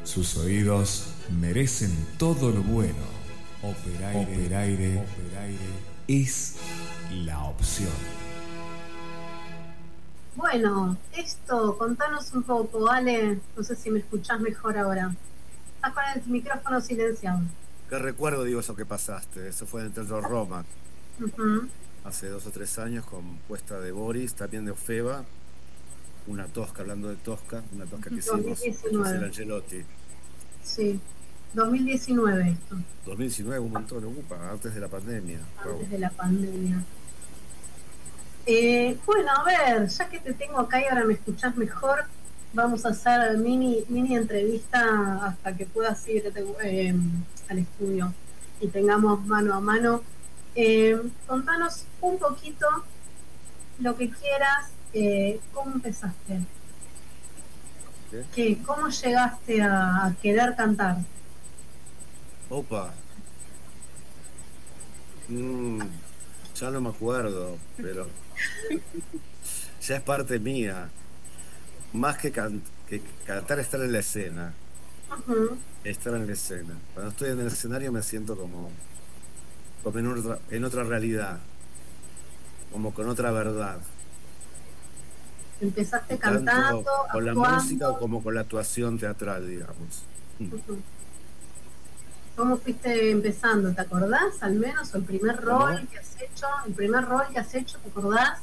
Sus oídos merecen todo lo bueno. Operaire es la opción. Bueno, contanos un poco, Ale. No sé si me escuchás mejor ahora. Estás con el micrófono silenciado. ¿Qué recuerdo, digo, eso que pasaste? Eso fue en el Teatro Roma, Ujú. hace 2 o 3 años, con puesta de Boris, también de Ofeva, una Tosca, hablando de Tosca, una Tosca que hicimos de Gisela 2019. Angelotti. Sí, 2019 esto, 2019, un montón, ocupa, antes de la pandemia. Wow. antes de la pandemia. Bueno, a ver, ya que te tengo acá y ahora me escuchás mejor, vamos a hacer mini entrevista hasta que puedas ir al estudio y tengamos mano a mano. Contanos un poquito lo que quieras, cómo empezaste, ¿Qué? cómo llegaste a querer cantar. Opa, mm, ya no me acuerdo, pero ya es parte mía. Más que cantar, estar en la escena. Ujú. Estar en la escena. Cuando estoy en el escenario me siento como en otra realidad, como con otra verdad. Empezaste Y cantando, tanto con la música o actuando. como con la actuación teatral, digamos. Ujú. ¿Cómo fuiste empezando? ¿Te acordás al menos? ¿O el primer rol ¿Cómo? que has hecho? ¿El primer rol que has hecho? ¿Te acordás?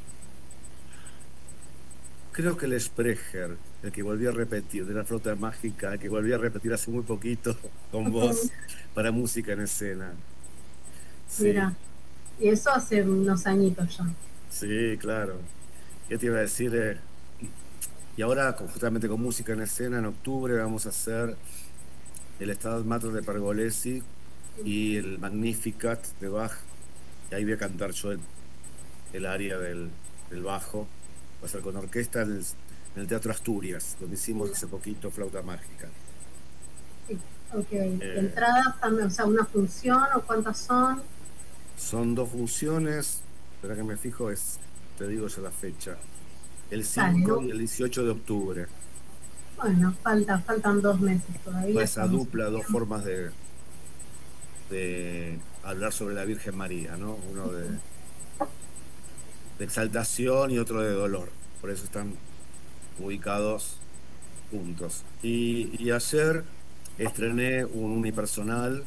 Creo que el Sprecher, el que volví a repetir, de la flauta mágica, el que volví a repetir hace muy poquito con Ujú. vos para música en escena. Mira, Sí, y eso hace unos añitos ya. sí, claro. ¿Qué te iba a decir? Y ahora, justamente con música en escena, en octubre vamos a hacer el Stabat Mater de Pergolesi y el Magnificat de Bach. Y ahí voy a cantar yo el área del bajo. Va a ser con orquesta en el Teatro Asturias, donde hicimos Mira, hace poquito Flauta Mágica. sí, ok. Eh, ¿Entradas también, o sea, una función o cuántas son? Son 2 funciones, espera que me fijo, te digo ya la fecha, el Dale, 5 ¿no? y el 18 de octubre. Bueno, faltan 2 meses Toda todavía, esa estamos en dupla, dos tiempo. formas de hablar sobre la Virgen María, ¿no? Uno de exaltación y otro de dolor. Por eso están ubicados juntos. Y ayer estrené un unipersonal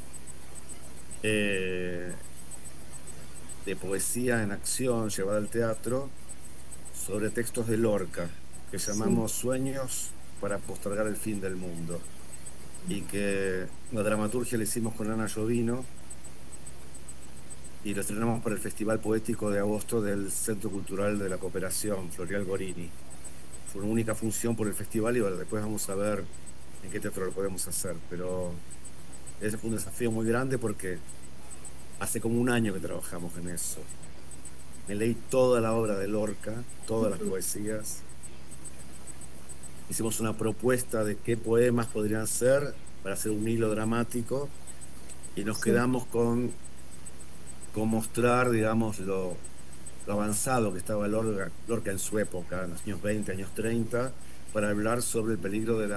eh, de poesía en acción llevada al teatro sobre textos de Lorca, que Sí, llamamos Sueños para postergar el fin del mundo, y que la dramaturgia la hicimos con Ana Llovino y lo estrenamos para el Festival Poético de agosto del Centro Cultural de la Cooperación, Florial Gorini. Fue una única función por el festival y bueno, después vamos a ver en qué teatro lo podemos hacer, pero ese fue un desafío muy grande porque hace como un año que trabajamos en eso. Me leí toda la obra de Lorca, todas las poesías. Hicimos una propuesta de qué poemas podrían ser para hacer un hilo dramático y nos sí, quedamos con mostrar, digamos, lo avanzado que estaba Lorca en su época, en los años 20, años 30, para hablar sobre el peligro de la